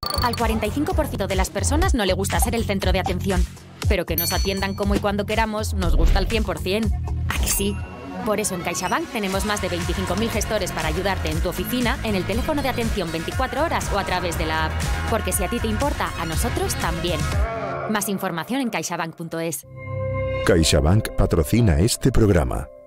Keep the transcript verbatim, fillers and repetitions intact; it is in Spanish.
Al cuarenta y cinco por ciento de las personas no le gusta ser el centro de atención. Pero que nos atiendan como y cuando queramos nos gusta al cien por ciento. ¿A que sí? Por eso en CaixaBank tenemos más de veinticinco mil gestores para ayudarte en tu oficina, en el teléfono de atención veinticuatro horas o a través de la app. Porque si a ti te importa, a nosotros también. Más información en caixabank punto es. CaixaBank patrocina este programa.